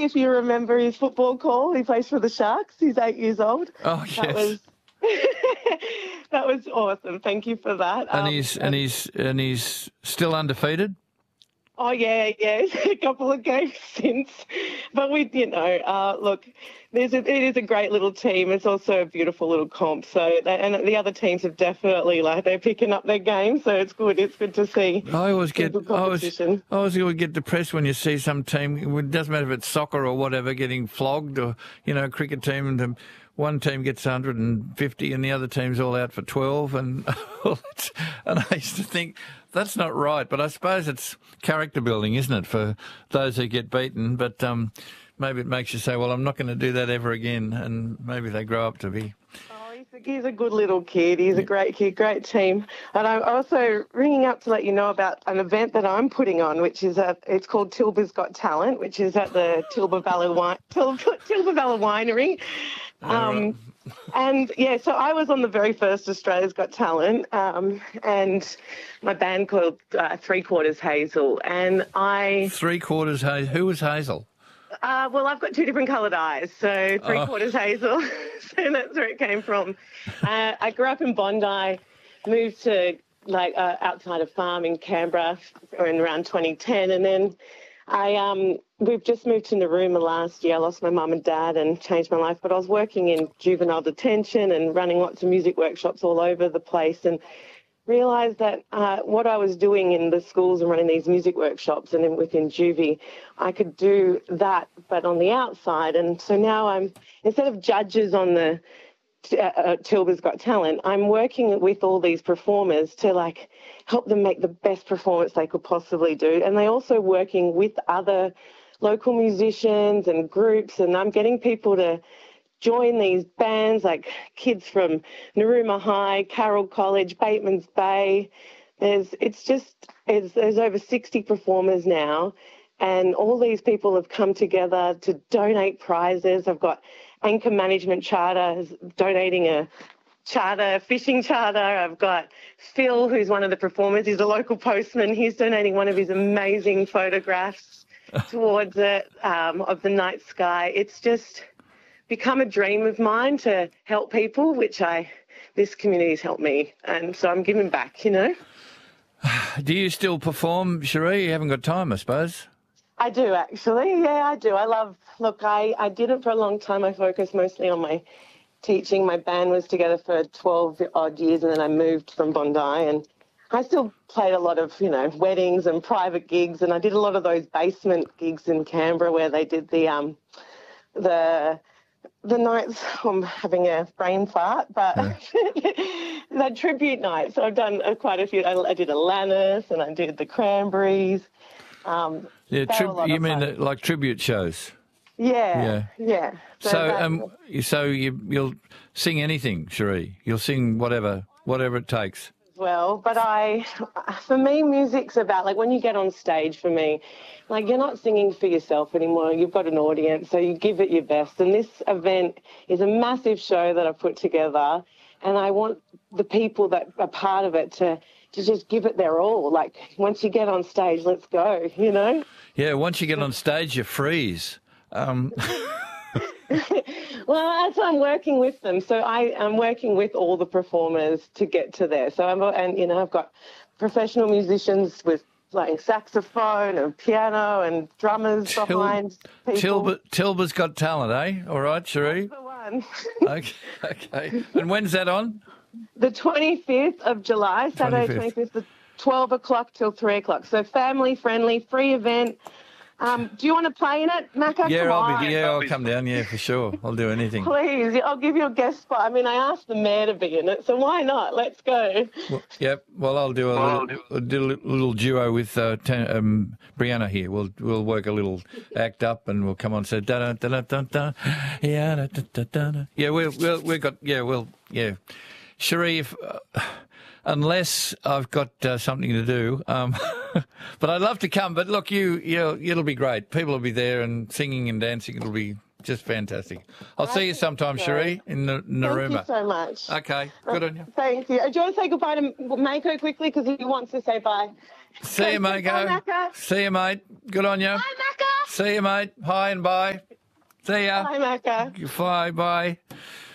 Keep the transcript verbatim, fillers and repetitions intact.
if you remember his football call. He plays for the Sharks. He's eight years old. Oh, yes. That was, that was awesome. Thank you for that. And Um, he's and he's and he's still undefeated. Oh, yeah, yeah, a couple of games since. But we, you know, uh, look, there's a, it is a great little team. It's also a beautiful little comp. So, and the other teams have definitely, like, they're picking up their game. So it's good. It's good to see. I always get, I always, I always always get depressed when you see some team. It doesn't matter if it's soccer or whatever, getting flogged, or you know, a cricket team, and the, one team gets one hundred fifty and the other team's all out for twelve, and and I used to think that's not right. But I suppose it's character building, isn't it, for those who get beaten? But um, maybe it makes you say, well, I'm not going to do that ever again, and maybe they grow up to be. Oh, he's a, he's a good little kid. He's a great kid, great team. And I'm also ringing up to let you know about an event that I'm putting on, which is at, it's called Tilba's Got Talent, which is at the Tilba Valley, Wine, Tilba, Tilba Valley Winery. Um, and yeah, so I was on the very first Australia's Got Talent, um, and my band called uh, Three Quarters Hazel, and I... Three Quarters Hazel? Who was Hazel? Uh, well, I've got two different coloured eyes, so Three oh. Quarters Hazel, so that's where it came from. Uh, I grew up in Bondi, moved to like uh, outside of farm in Canberra in around twenty ten, and then I um we've just moved to Narooma last year. I lost my mum and dad and changed my life, but I was working in juvenile detention and running lots of music workshops all over the place, and realised that uh, what I was doing in the schools and running these music workshops and in, within juvie, I could do that, but on the outside. And so now I'm, instead of judges on the uh, uh, Tilba's Got Talent, I'm working with all these performers to like help them make the best performance they could possibly do. And they're also working with other local musicians and groups, and I'm getting people to join these bands, like kids from Narooma High, Carroll College, Bateman's Bay. There's, it's just, it's, there's over sixty performers now, and all these people have come together to donate prizes. I've got Anchor Management Charter donating a charter, a fishing charter. I've got Phil, who's one of the performers. He's a local postman. He's donating one of his amazing photographs towards it um, of the night sky. It's just become a dream of mine to help people, which I, this community's helped me, and so I'm giving back, you know. Do you still perform, Cherie? You haven't got time, I suppose. I do, actually. Yeah, I do. I love, look, I, I did it for a long time. I focused mostly on my teaching. My band was together for twelve odd years, and then I moved from Bondi, and I still played a lot of, you know, weddings and private gigs, and I did a lot of those basement gigs in Canberra where they did the, um, the, the nights, I'm having a brain fart, but yeah. The tribute nights. So I've done uh, quite a few. I, I did Alanis and I did the Cranberries. Um, yeah, tri- you mean the, like tribute shows? Yeah, yeah. yeah. So, so, that, um, so you, you'll sing anything, Cherie. You'll sing whatever, whatever it takes. Well, but I, for me, music's about, like, when you get on stage, for me, like, you're not singing for yourself anymore. You've got an audience, so you give it your best. And this event is a massive show that I've put together, and I want the people that are part of it to, to just give it their all. Like, once you get on stage, let's go, you know? Yeah, once you get on stage, you freeze. Um... Well, as I'm working with them, so I am working with all the performers to get to there. So I'm, and you know, I've got professional musicians with playing saxophone and piano and drummers Til- behind people. Tilba, Tilba's Got Talent, eh? All right, Cherie. That's the one. okay, okay. And when's that on? The twenty-fifth of July, Saturday twenty-fifth, twelve o'clock till three o'clock. So family friendly, free event. Um, do you want to play in it, Macca? Yeah, come I'll on. be. Yeah, I'll come down. Yeah, for sure. I'll do anything. Please, I'll give you a guest spot. I mean, I asked the mayor to be in it, so why not? Let's go. Well, yep. Well, I'll do a little, I'll do a little duo with uh, ten, um, Brianna here. We'll we'll work a little act up, and we'll come on and say da da da da da yeah da da da da. Yeah, we'll we'll we've got yeah we'll yeah. Cherie, if, uh, unless I've got uh, something to do, um, but I'd love to come. But look, you, you, it'll be great. People will be there and singing and dancing. It'll be just fantastic. I'll I see you sometime, so. Cherie, in the Narooma. Thank you so much. Okay, good on you. Thank you. Do you want to say goodbye to Mako quickly because he wants to say bye? See you, Mako. Bye, Macca. See you, mate. Good on you. Bye, Macca. See you, mate. Hi and bye. See ya. Bye, Macca. Bye, bye.